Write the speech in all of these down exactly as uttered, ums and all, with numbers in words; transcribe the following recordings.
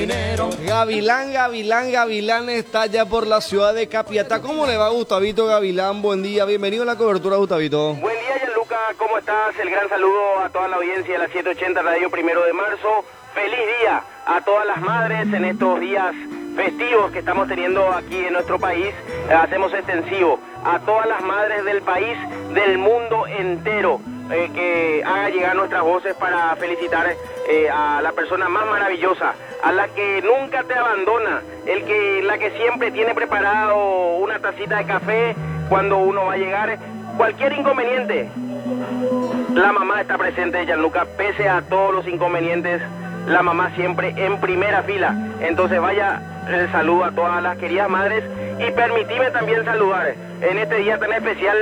Gavilán, Gavilán, Gavilán está ya por la ciudad de Capiatá. ¿Cómo le va, Gustavito Gavilán? Buen día, bienvenido a la cobertura, Gustavito. Buen día, Gianluca, ¿cómo estás? El gran saludo a toda la audiencia de la setecientos ochenta Radio Primero de Marzo. Feliz día a todas las madres en estos días festivos que estamos teniendo aquí en nuestro país. Hacemos extensivo a todas las madres del país, del mundo entero, eh, que haga llegar nuestras voces para felicitar eh, a la persona más maravillosa, a la que nunca te abandona, el que, la que siempre tiene preparado una tacita de café cuando uno va a llegar. Cualquier inconveniente, la mamá está presente, Gianluca, pese a todos los inconvenientes, la mamá siempre en primera fila. Entonces vaya el saludo a todas las queridas madres y permitime también saludar en este día tan especial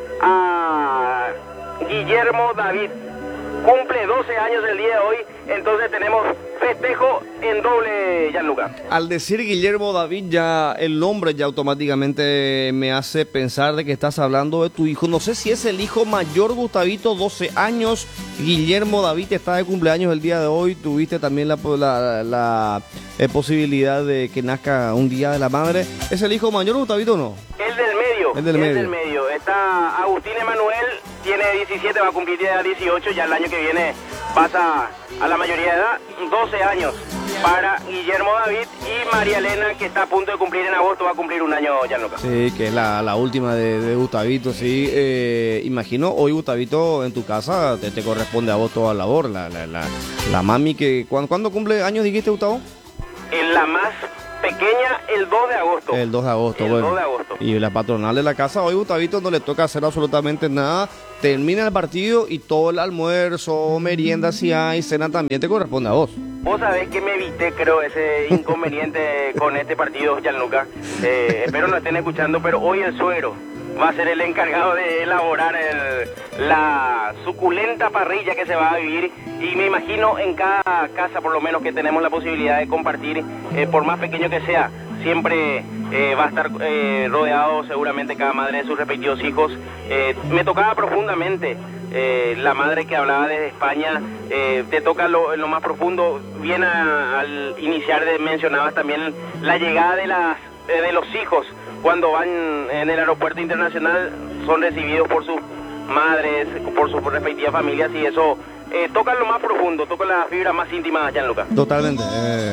a Guillermo David. Cumple doce años el día de hoy, entonces tenemos festejo en doble, Gianluca. Al decir Guillermo David, ya el nombre ya automáticamente me hace pensar de que estás hablando de tu hijo. No sé si es el hijo mayor, Gustavito, doce años. Guillermo David está de cumpleaños el día de hoy. Tuviste también la, la, la eh, posibilidad de que nazca un día de la madre. ¿Es el hijo mayor, Gustavito, o no? El del medio. El del el medio. del medio. Está Agustín Emanuel, tiene diecisiete, va a cumplir ya dieciocho, ya el año que viene pasa a la mayoría de edad, doce años para Guillermo David, y María Elena, que está a punto de cumplir en agosto, va a cumplir un año, Gianluca. Sí, que es la, la última de, de Gustavito, sí. Eh, imagino, hoy, Gustavito, en tu casa te, te corresponde a vos toda la labor, la, la, la, la mami que... ¿cuándo, ¿Cuándo cumple años, dijiste, Gustavo? En la más pequeña, el dos de agosto. El dos de agosto, el bueno. dos de agosto. Y la patronal de la casa, hoy, Gustavito, no le toca hacer absolutamente nada. Termina el partido y todo el almuerzo, merienda si hay, cena también te corresponde a vos. Vos sabés que me evité, creo, ese inconveniente con este partido, Gianluca. Eh, espero no estén escuchando, pero hoy el suegro va a ser el encargado de elaborar el, la suculenta parrilla que se va a vivir, y me imagino en cada casa, por lo menos, que tenemos la posibilidad de compartir, eh, por más pequeño que sea, siempre eh, va a estar eh, rodeado seguramente cada madre de sus respectivos hijos. Eh, me tocaba profundamente eh, la madre que hablaba desde España, eh, te toca lo, lo más profundo. Bien a, al iniciar de, mencionabas también la llegada de, las, eh, de los hijos cuando van en el aeropuerto internacional, son recibidos por sus madres, por sus respectivas familias, y eso eh, toca lo más profundo, toca la fibra más íntima, Gianluca. Totalmente. Eh...